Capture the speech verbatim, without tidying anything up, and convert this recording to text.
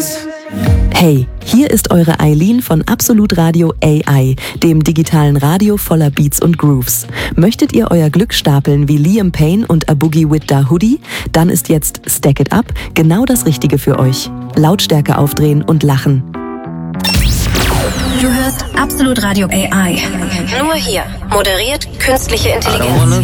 Hey, hier ist eure Eileen von Absolut Radio A I, dem digitalen Radio voller Beats und Grooves. Möchtet ihr euer Glück stapeln wie Liam Payne und A Boogie with Da Hoodie? Dann ist jetzt Stack It Up genau das Richtige für euch. Lautstärke aufdrehen und lachen. Du hörst Absolut Radio A I. Nur hier. Moderiert künstliche Intelligenz.